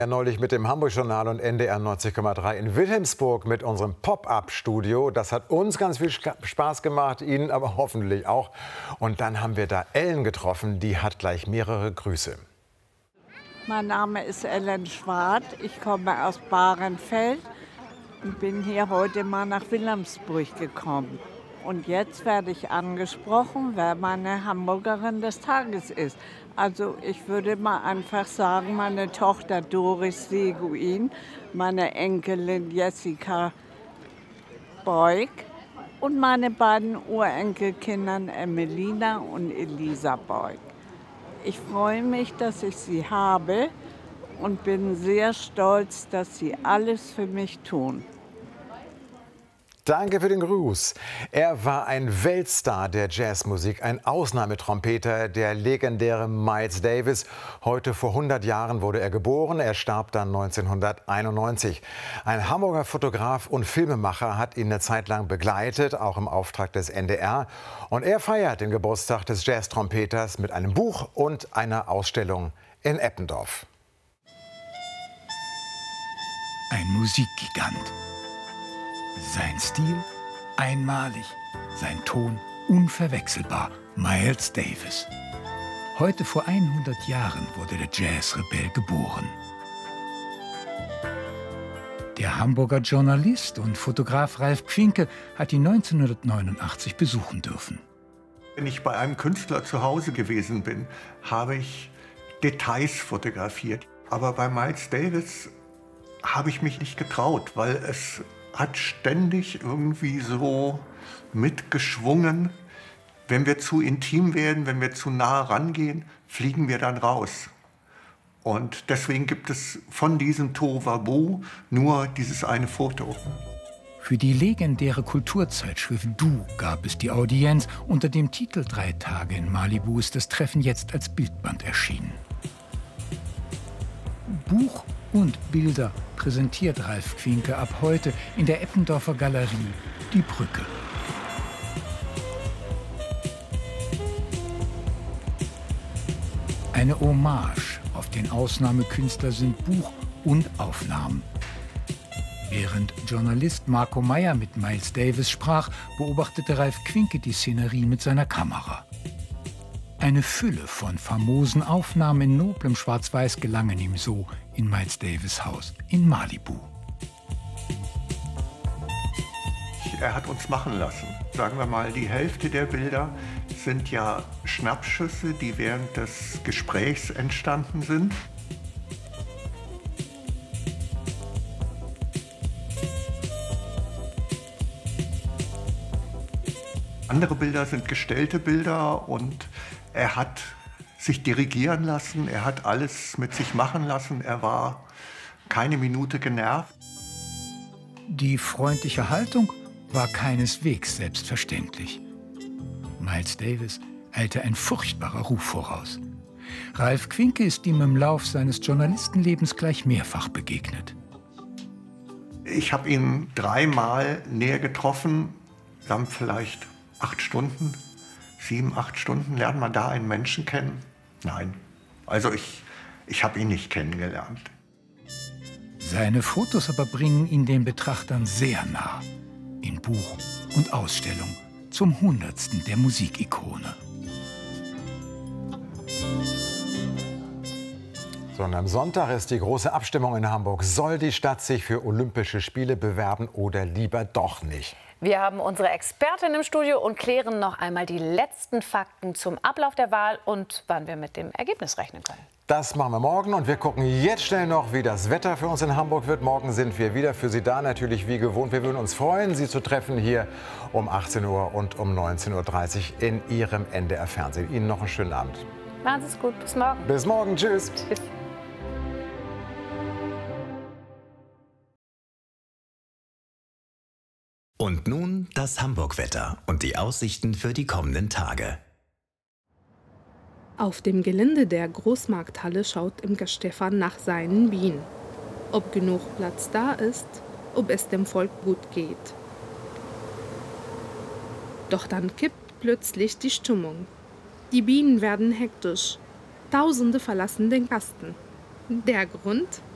Neulich mit dem Hamburg-Journal und NDR 90,3 in Wilhelmsburg mit unserem Pop-Up-Studio. Das hat uns ganz viel Spaß gemacht, Ihnen aber hoffentlich auch. Und dann haben wir da Ellen getroffen, die hat gleich mehrere Grüße. Mein Name ist Ellen Schwart, ich komme aus Bahrenfeld und bin hier heute mal nach Wilhelmsburg gekommen. Und jetzt werde ich angesprochen, wer meine Hamburgerin des Tages ist. Also ich würde mal einfach sagen, meine Tochter Doris Seguin, meine Enkelin Jessica Beug und meine beiden Urenkelkinder Emelina und Elisa Beug. Ich freue mich, dass ich sie habe und bin sehr stolz, dass sie alles für mich tun. Danke für den Gruß. Er war ein Weltstar der Jazzmusik, ein Ausnahmetrompeter, der legendäre Miles Davis. Heute vor 100 Jahren wurde er geboren, er starb dann 1991. Ein Hamburger Fotograf und Filmemacher hat ihn eine Zeit lang begleitet, auch im Auftrag des NDR. Und er feiert den Geburtstag des Jazztrompeters mit einem Buch und einer Ausstellung in Eppendorf. Ein Musikgigant. Sein Stil einmalig, sein Ton unverwechselbar. Miles Davis. Heute vor 100 Jahren wurde der Jazzrebell geboren. Der Hamburger Journalist und Fotograf Ralf Kwinke hat ihn 1989 besuchen dürfen. Wenn ich bei einem Künstler zu Hause gewesen bin, habe ich Details fotografiert. Aber bei Miles Davis habe ich mich nicht getraut, weil es hat ständig irgendwie so mitgeschwungen. Wenn wir zu intim werden, wenn wir zu nah rangehen, fliegen wir dann raus. Und deswegen gibt es von diesem Tohuwabohu nur dieses eine Foto. Für die legendäre Kulturzeitschrift Du gab es die Audienz. Unter dem Titel 3 Tage in Malibu ist das Treffen jetzt als Bildband erschienen. Buch und Bilder präsentiert Ralf Kwinke ab heute in der Eppendorfer Galerie Die Brücke. Eine Hommage auf den Ausnahmekünstler sind Buch und Aufnahmen. Während Journalist Marco Meyer mit Miles Davis sprach, beobachtete Ralf Kwinke die Szenerie mit seiner Kamera. Eine Fülle von famosen Aufnahmen in noblem Schwarz-Weiß gelangen ihm so in Miles Davis' Haus in Malibu. Er hat uns machen lassen. Sagen wir mal, die Hälfte der Bilder sind ja Schnappschüsse, die während des Gesprächs entstanden sind. Andere Bilder sind gestellte Bilder und er hat sich dirigieren lassen, er hat alles mit sich machen lassen, er war keine Minute genervt. Die freundliche Haltung war keineswegs selbstverständlich. Miles Davis eilte ein furchtbarer Ruf voraus. Ralf Kwinke ist ihm im Lauf seines Journalistenlebens gleich mehrfach begegnet. Ich habe ihn 3-mal näher getroffen, dann vielleicht 8 Stunden. 7, 8 Stunden lernt man da einen Menschen kennen? Nein. Also ich habe ihn nicht kennengelernt. Seine Fotos aber bringen ihn den Betrachtern sehr nah. In Buch und Ausstellung zum 100. der Musikikone. So, und am Sonntag ist die große Abstimmung in Hamburg. Soll die Stadt sich für Olympische Spiele bewerben oder lieber doch nicht? Wir haben unsere Expertin im Studio und klären noch einmal die letzten Fakten zum Ablauf der Wahl und wann wir mit dem Ergebnis rechnen können. Das machen wir morgen und wir gucken jetzt schnell noch, wie das Wetter für uns in Hamburg wird. Morgen sind wir wieder für Sie da, natürlich wie gewohnt. Wir würden uns freuen, Sie zu treffen hier um 18 Uhr und um 19:30 Uhr in Ihrem NDR-Fernsehen. Ihnen noch einen schönen Abend. Machen Sie es gut, bis morgen. Bis morgen, tschüss. Tschüss. Und nun das Hamburg-Wetter und die Aussichten für die kommenden Tage. Auf dem Gelände der Großmarkthalle schaut Imker Stefan nach seinen Bienen. Ob genug Platz da ist, ob es dem Volk gut geht. Doch dann kippt plötzlich die Stimmung. Die Bienen werden hektisch. Tausende verlassen den Kasten. Der Grund?